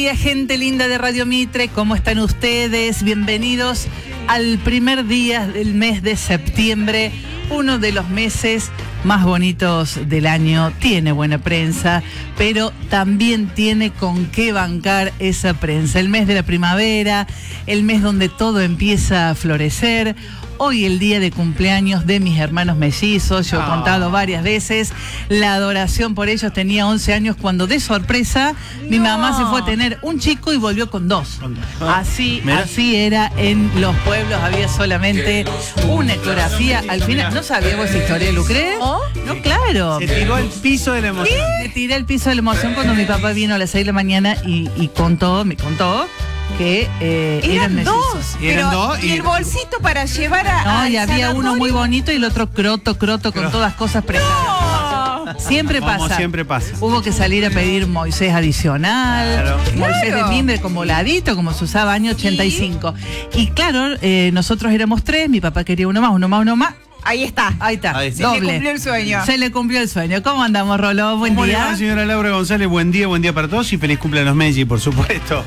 día, gente linda de Radio Mitre, ¿cómo están ustedes? Bienvenidos al primer día del mes de septiembre, uno de los meses más bonitos del año. Tiene buena prensa, pero también tiene con qué bancar esa prensa. El mes de la primavera, el mes donde todo empieza a florecer. Hoy el día de cumpleaños de mis hermanos mellizos, yo he contado varias veces la adoración por ellos. Tenía 11 años cuando de sorpresa mi mamá se fue a tener un chico y volvió con dos. Así era en los pueblos, había solamente una ecografía. Al final, ¿no sabíamos esa historia, Lucre? No, claro. Se tiró el piso de la emoción. Me tiré el piso de la emoción cuando mi papá vino a las 6 de la mañana y me contó que eran mellizos. Eran dos. Y el bolsito para llevar a. No, y había uno muy bonito y el otro croto con todas cosas prestadas. Siempre pasa. Hubo que salir a pedir Moisés adicional, Moisés de mimbre con voladito, como se usaba año 85. Y claro, nosotros éramos 3, mi papá quería uno más. Ahí está. Doble. Se le cumplió el sueño. Se le cumplió el sueño. ¿Cómo andamos, Rolo? Buen día. ¿Cómo le va, señora Laura González? Buen día para todos y feliz cumpleaños Meggi, por supuesto.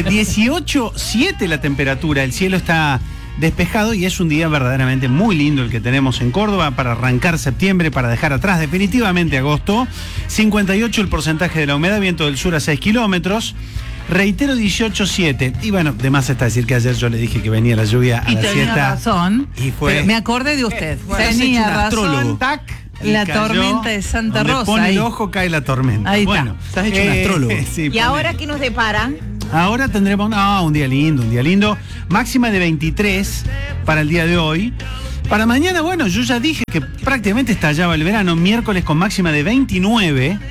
18.7 la temperatura, el cielo está despejado y es un día verdaderamente muy lindo el que tenemos en Córdoba para arrancar septiembre, para dejar atrás definitivamente agosto. 58 el porcentaje de la humedad, viento del sur a 6 kilómetros. Reitero, 18.7. Y bueno, de más está decir que ayer yo le dije que venía la lluvia a la siesta. Y tenía razón. Y fue. Pero me acordé de usted. Tenía razón. La tormenta de Santa Rosa. Pone ahí el ojo, cae la tormenta. Ahí bueno, está. Estás hecho un astrólogo. Sí, ¿Y ahora qué nos depara? Ahora tendremos un día lindo. Máxima de 23 para el día de hoy. Para mañana, bueno, yo ya dije que prácticamente estallaba el verano. Miércoles con máxima de 29.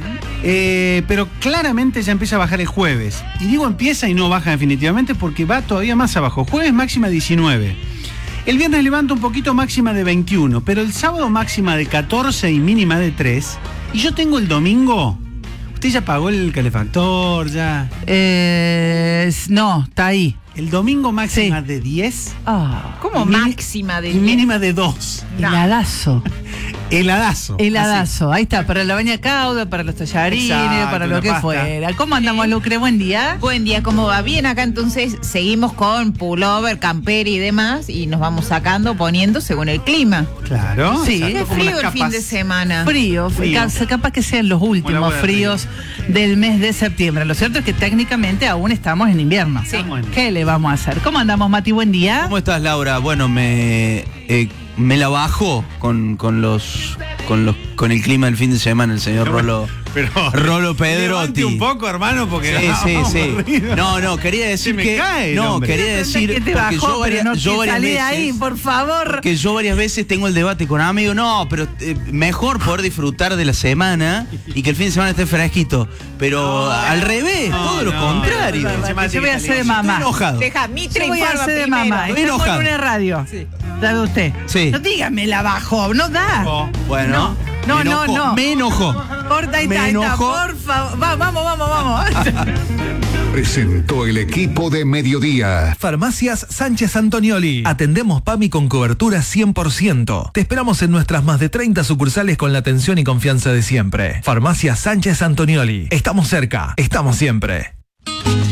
Pero claramente ya empieza a bajar el jueves. Y digo empieza y no baja definitivamente porque va todavía más abajo. Jueves máxima 19. El viernes levanta un poquito, máxima de 21. Pero el sábado máxima de 14 y mínima de 3. Y yo tengo el domingo. ¿Usted ya pagó el calefactor? Ya. No, está ahí. El domingo máxima de 10. ¿Cómo máxima de 10? Y mínima de 2. Heladazo. Ahí está, para la baña cauda, para los tallarines, para lo que pasta. fuera. ¿Cómo andamos, Lucre? Buen día. Buen día, ¿cómo va? Bien, acá entonces seguimos con pullover, camper y demás y nos vamos poniendo según el clima. Claro. Sí. Qué frío el fin de semana. Frío. Capaz que sean los últimos fríos del mes de septiembre. Lo cierto es que técnicamente aún estamos en invierno. Sí. ¿Qué le vamos a hacer? ¿Cómo andamos, Mati? Buen día. ¿Cómo estás, Laura? Bueno, me la bajo con el clima del fin de semana el señor Rolo Pedrotti. Un poco, hermano, porque sí. No, quería decir que quería decir que te porque bajó, yo varias veces ahí, por favor. Porque yo varias veces tengo el debate con amigos, pero mejor poder disfrutar de la semana y que el fin de semana esté fresquito, pero al revés, todo lo contrario. Yo voy a hacer de mamá. Estoy enojado. Deja, Mitre Yo voy a informa hacer de primero. mamá. Estamos en una radio. Sí. ¿Sabe usted? Sí. No dígame la bajó, no da. Bueno. No. Me enojó. Corta y Me enojó. por favor. Vamos. Presentó el equipo de Mediodía. Farmacias Sánchez Antonioli. Atendemos PAMI con cobertura 100%. Te esperamos en nuestras más de 30 sucursales con la atención y confianza de siempre. Farmacias Sánchez Antonioli. Estamos cerca. Estamos siempre.